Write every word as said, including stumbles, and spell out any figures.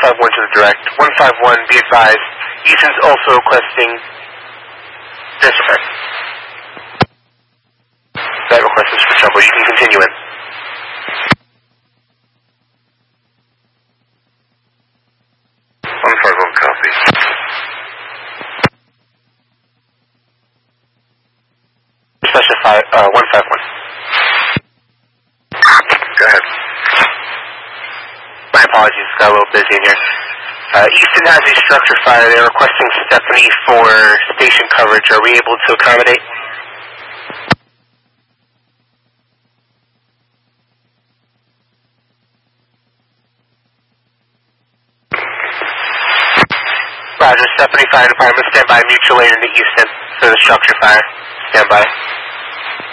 five one to the direct. one five one, be advised. Easton's also requesting disconnect. That request is for Jumbo. You can continue in. one five one, copy. Specify uh, one five one. Go ahead. My apologies, got a little busy in here. Uh, Easton has a structure fire. They're requesting Stephanie for station coverage. Are we able to accommodate? Roger, Stephanie Fire Department, stand by, mutual aid into Easton for the structure fire. Stand by.